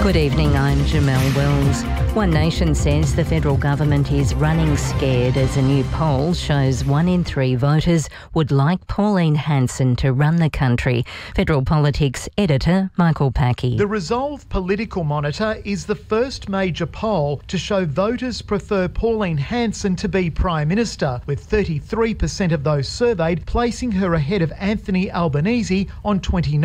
Good evening, I'm Jamelle Wells. One Nation says the federal government is running scared as a new poll shows 1 in 3 voters would like Pauline Hanson to run the country. Federal Politics editor Michael Packey. The Resolve Political Monitor is the first major poll to show voters prefer Pauline Hanson to be Prime Minister, with 33% of those surveyed placing her ahead of Anthony Albanese on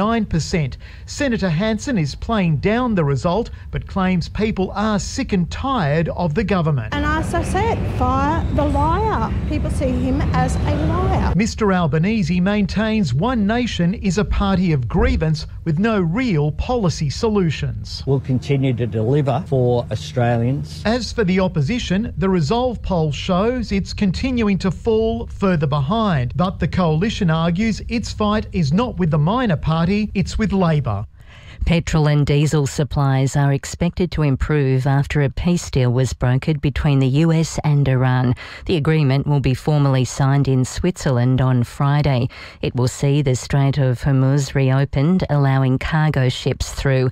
29%. Senator Hanson is playing down the result, but claims people are sick and tired of the government. And as I said, fire the liar. People see him as a liar. Mr Albanese maintains One Nation is a party of grievance with no real policy solutions. We'll continue to deliver for Australians. As for the opposition, the Resolve poll shows it's continuing to fall further behind, but the coalition argues its fight is not with the minor party, it's with Labor. Petrol and diesel supplies are expected to improve after a peace deal was brokered between the US and Iran. The agreement will be formally signed in Switzerland on Friday. It will see the Strait of Hormuz reopened, allowing cargo ships through.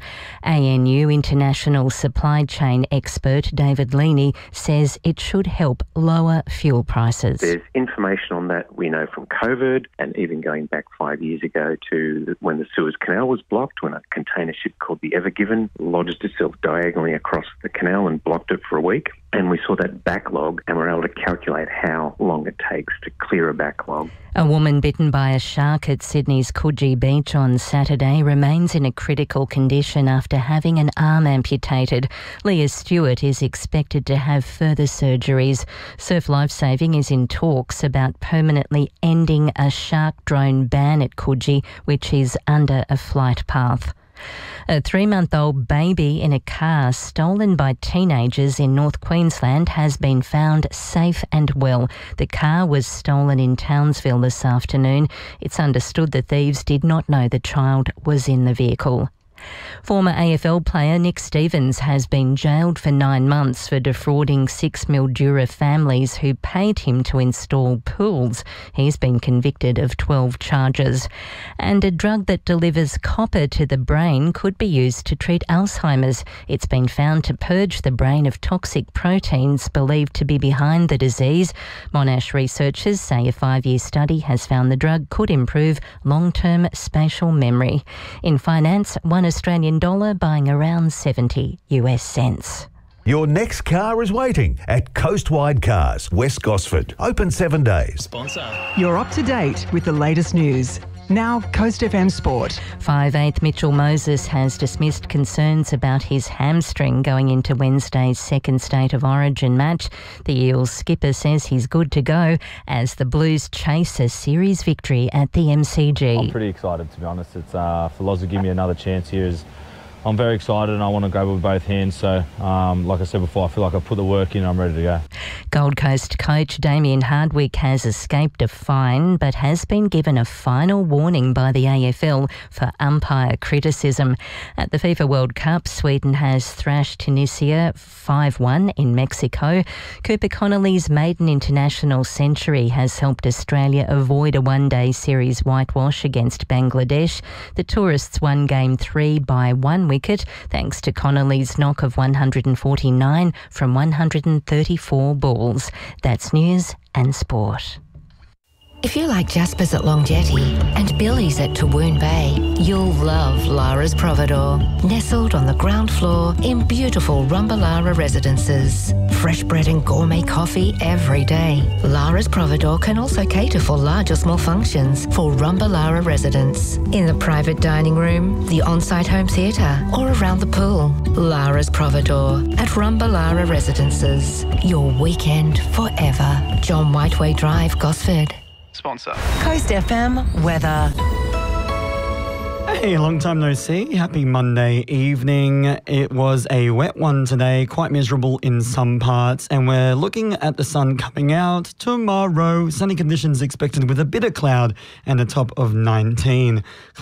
ANU international supply chain expert David Leaney says it should help lower fuel prices. There's information on that we know from COVID, and even going back 5 years ago to when the Suez Canal was blocked, when a container ship called the Ever Given lodged itself diagonally across the canal and blocked it for a week. And we saw that backlog and were able to calculate how long it takes to clear a backlog. A woman bitten by a shark at Sydney's Coogee Beach on Saturday remains in a critical condition after having an arm amputated. Leah Stewart is expected to have further surgeries. Surf Lifesaving is in talks about permanently ending a shark drone ban at Coogee, which is under a flight path. A 3-month-old baby in a car stolen by teenagers in North Queensland has been found safe and well. The car was stolen in Townsville this afternoon. It's understood the thieves did not know the child was in the vehicle. Former AFL player Nick Stevens has been jailed for 9 months for defrauding 6 Mildura families who paid him to install pools. He's been convicted of 12 charges. And a drug that delivers copper to the brain could be used to treat Alzheimer's. It's been found to purge the brain of toxic proteins believed to be behind the disease. Monash researchers say a 5-year study has found the drug could improve long-term spatial memory. In finance, $1 Australian dollar buying around 70 US cents. Your next car is waiting at Coastwide Cars, West Gosford. Open 7 days. Sponsor. You're up to date with the latest news. Now, Coast FM Sport. 5'8" Mitchell Moses has dismissed concerns about his hamstring going into Wednesday's second State of Origin match. The Eels skipper says he's good to go as the Blues chase a series victory at the MCG. I'm pretty excited, to be honest. It's for Loz to give me another chance here. I'm very excited and I want to grab it with both hands. So, like I said before, I feel like I've put the work in and I'm ready to go. Gold Coast coach Damien Hardwick has escaped a fine but has been given a final warning by the AFL for umpire criticism. At the FIFA World Cup, Sweden has thrashed Tunisia 5-1 in Mexico. Cooper Connolly's maiden international century has helped Australia avoid a one-day series whitewash against Bangladesh. The Tourists won Game 3 by 1 wicket thanks to Connolly's knock of 149 from 134 balls. That's news and sport. If you like Jasper's at Long Jetty and Billy's at Tawoon Bay, you'll love Lara's Providore. Nestled on the ground floor in beautiful Rumbalara residences. Fresh bread and gourmet coffee every day. Lara's Providore can also cater for large or small functions for Rumbalara residents. In the private dining room, the on-site home theatre or around the pool. Lara's Providore at Rumbalara residences. Your weekend forever. John Whiteway Drive, Gosford. Sponsor. Coast FM weather. Hey, long time no see. Happy Monday evening. It was a wet one today, quite miserable in some parts, and we're looking at the sun coming out tomorrow. Sunny conditions expected with a bit of cloud and a top of 19.